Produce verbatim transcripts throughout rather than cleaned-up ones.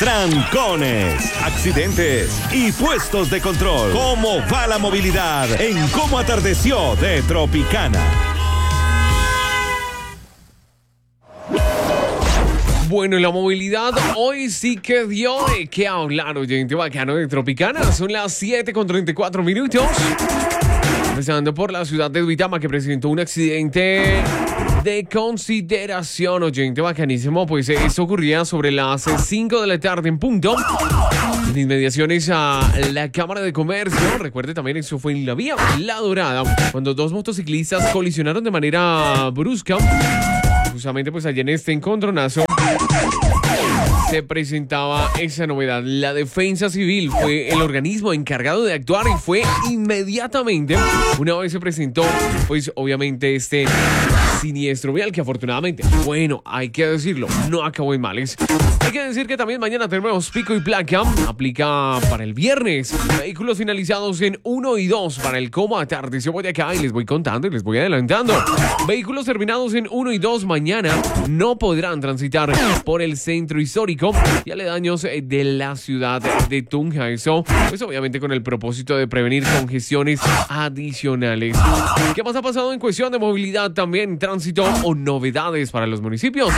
trancones, accidentes y puestos de control. ¿Cómo va la movilidad en Cómo Atardeció de Tropicana? Bueno, la movilidad hoy sí que dio de qué hablar, oyente bacano de Tropicana. Son las siete con treinta y cuatro minutos. Empezando por la ciudad de Duitama, que presentó un accidente de consideración, oyente bacanísimo. Pues esto ocurría sobre las cinco de la tarde en punto, en inmediaciones a la Cámara de Comercio. Recuerde también, eso fue en la vía La Dorada, cuando dos motociclistas colisionaron de manera brusca. Justamente pues allá en este encontronazo se presentaba esa novedad. La Defensa Civil fue el organismo encargado de actuar y fue inmediatamente, una vez se presentó, pues obviamente este siniestro vial que afortunadamente, bueno, hay que decirlo, no acabó en males. Hay que decir que también mañana tenemos pico y placa, aplica para el viernes. Vehículos finalizados en uno y dos para el Cómo Atardeció voy acá y les voy contando y les voy adelantando. Vehículos terminados en uno y dos mañana no podrán transitar por el centro histórico y aledaños de la ciudad de Tunja. Eso, pues obviamente con el propósito de prevenir congestiones adicionales. ¿Qué más ha pasado en cuestión de movilidad también, tránsito o novedades para los municipios?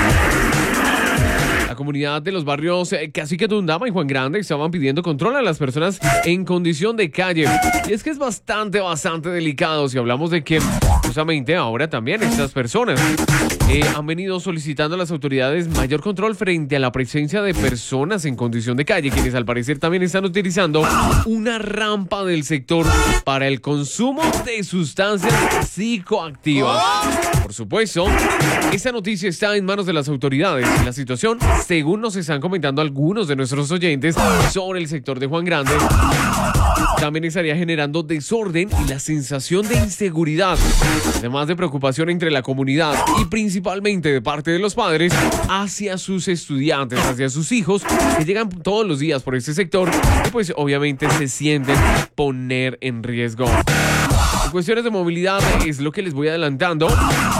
La comunidad de los barrios Cacique Tundama y Juan Grande estaban pidiendo control a las personas en condición de calle. Y es que es bastante, bastante delicado si hablamos de que justamente ahora también estas personas eh, han venido solicitando a las autoridades mayor control frente a la presencia de personas en condición de calle, quienes al parecer también están utilizando una rampa del sector para el consumo de sustancias psicoactivas. Por supuesto, esta noticia está en manos de las autoridades. La situación, según nos están comentando algunos de nuestros oyentes sobre el sector de Juan Grande, también estaría generando desorden y la sensación de inseguridad, además de preocupación entre la comunidad y principalmente de parte de los padres hacia sus estudiantes, hacia sus hijos que llegan todos los días por este sector y pues obviamente se sienten poner en riesgo. En cuestiones de movilidad es lo que les voy adelantando.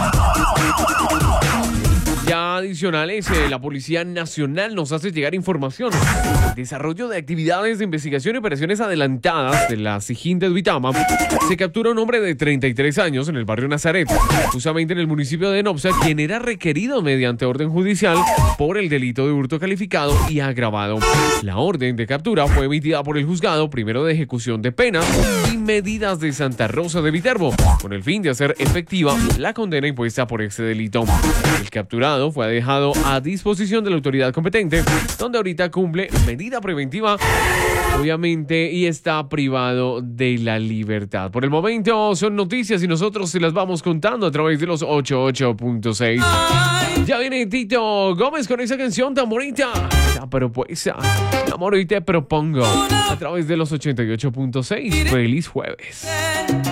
Ya adicionales, eh, la Policía Nacional nos hace llegar información. Desarrollo de actividades de investigación y operaciones adelantadas de la SIJIN de Duitama. Se captura un hombre de treinta y tres años en el barrio Nazaret, justamente en el municipio de Nopsa, quien era requerido mediante orden judicial por el delito de hurto calificado y agravado. La orden de captura fue emitida por el juzgado primero de ejecución de penas y medidas de Santa Rosa de Viterbo, con el fin de hacer efectiva la condena impuesta por este delito. El capturado fue dejado a disposición de la autoridad competente, donde ahorita cumple medida preventiva, obviamente, y está privado de la libertad. Por el momento son noticias y nosotros se las vamos contando a través de los ochenta y ocho punto seis. Ya viene Tito Gómez con esa canción tan bonita. Ya, pero pues, amor, hoy te propongo a través de los ochenta y ocho punto seis. Feliz jueves.